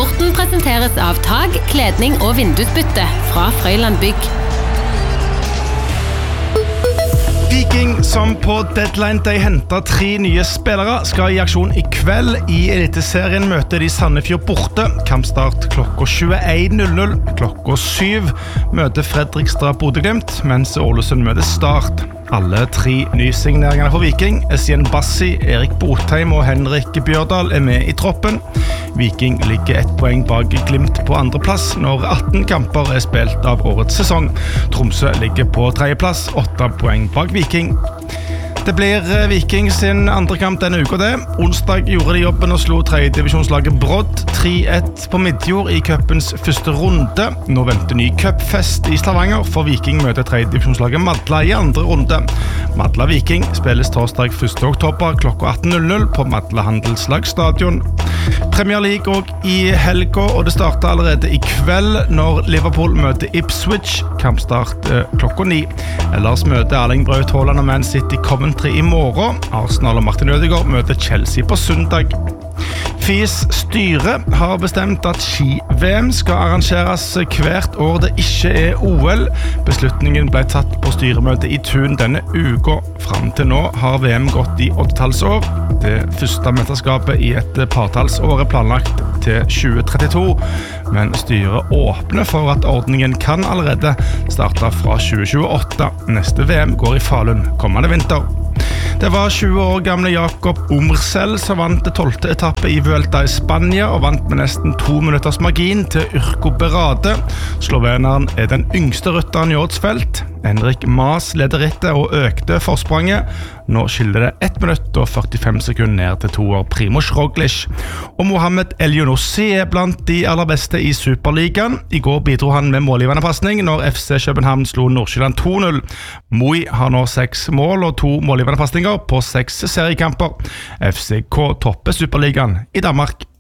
Sporten presenteres av tag, kledning og vindusbytte fra Frøyland Bygg. Viking, som på deadline Day hentet 3 nye spillere, skal i aksjon i kveld. I Eliteserien møter de Sandefjord borte. Kampstart klokka 21.00. Klokka 7 møter Fredrikstad Bodø/Glimt, mens Ålesund møter Start. Alle 3 nysigneringene for Viking, Essien Bassi, Erik Botheim og Henrik Bjørdal med i troppen. Viking ligger 1 poeng bak Glimt på andreplass når 18 kamper spilt av årets sesong. Tromsø ligger på 3. plass, 8 poeng bak Viking. Det blir Viking sin andre kamp denne uka det. Onsdag gjorde de jobben og slo 3. divisjonslaget Brodd 3-1 på Midtjord i cupens første runde. Nå venter ny cupfest i Stavanger, for Viking møter 3. divisjonslaget Madla i andre runde. Madla Viking spilles torsdag 1. oktober klokka 18.00 på Madla Handelslagstadion. Premier League og i helga, og det starter allerede i kveld når Liverpool møter Ipswich. Kampstart klokka 9. Ellers møter Erling Braut Haaland og Man City Coventry i morgen. Arsenal og Martin Ødegaard møter Chelsea på søndag. FIS styre har bestemt at ski-VM skal arrangeres hvert år det ikke OL. Beslutningen ble tatt på styremøtet i Tun denne uka. Fram til nå har VM gått i 8-tallsår. Det første mesterskapet i et partallsår planlagt til 2032, men styret åpner for at ordningen kan allerede starte fra 2028. Neste VM går i Falun kommende vinter. Det var 20 år gamle Jakob Omrsel som vant det 12. etappe i Vuelta i Spania og vant med nesten 2 minutters margin til Urko Berade. Sloveneren den yngste rytteren i årets felt. Henrik Maas leder rittet og økte forspranget. Nå skiller det 1 minutt og 45 sekunder ned til 2-år Primož Roglič. Og Mohamed El-Younossi blant de aller beste i Superligaen. I går bidro han med målgivende passning når FC København slo Nordsjælland 2-0. Moi har nå 6 mål og 2 målgivende passninger på 6 seriekamper. FCK topper Superligaen i Danmark.